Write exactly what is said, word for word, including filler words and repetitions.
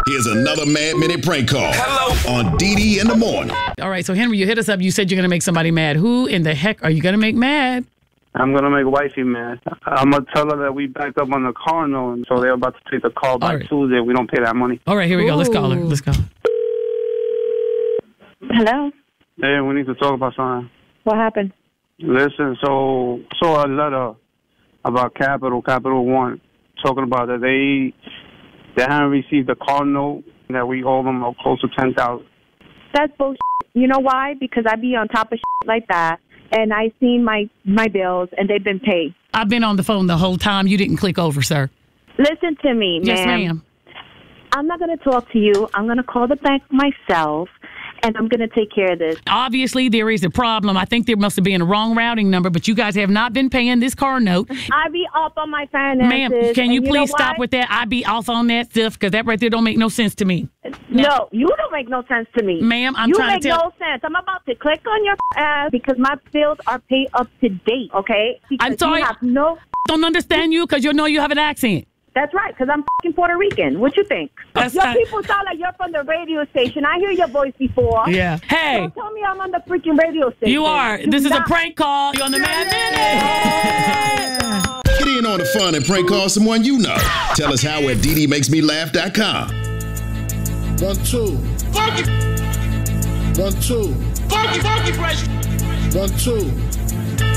Here's another Mad Minute prank call. Hello. On D D in the morning. All right, so Henry, you hit us up. You said you're going to make somebody mad. Who in the heck are you going to make mad? I'm going to make wifey mad. I'm going to tell her that we backed up on the car note, and so they're about to take the call by right. Tuesday. We don't pay that money. All right, here we Ooh. go. Let's call her. Let's call her. Hello? Hey, we need to talk about something. What happened? Listen, so saw a letter about Capital, Capital One, talking about that they they haven't received the car note, that we owe them close to ten thousand dollars. That's bullshit. You know why? Because I be on top of shit like that, and I seen my, my bills, and they've been paid. I've been on the phone the whole time. You didn't click over, sir. Listen to me, yes, ma'am. ma'am. I'm not going to talk to you. I'm going to call the bank myself, and I'm going to take care of this. Obviously, there is a problem. I think there must have been a wrong routing number, but you guys have not been paying this car note. I be off on my finances. Ma'am, can you, you please stop with that? I be off on that stuff because that right there don't make no sense to me. No, no, you don't make no sense to me. Ma'am, I'm you trying to tell... You make no sense. I'm about to click on your ass because my bills are paid up to date, okay? Because I'm sorry. You have no... don't understand you because you know you have an accent. That's right, because I'm fucking Puerto Rican. What you think? That's your not... people sound like you're from the radio station. I hear your voice before. Yeah. Hey. Don't tell me I'm on the freaking radio station. You are. Do this not... is a prank call. You're on the Mad Minute. Get in on the fun and prank call someone you know. Tell us how at D D makes me laugh dot com. One, two. Funky. One, two. Funky, funky, fresh. One, two.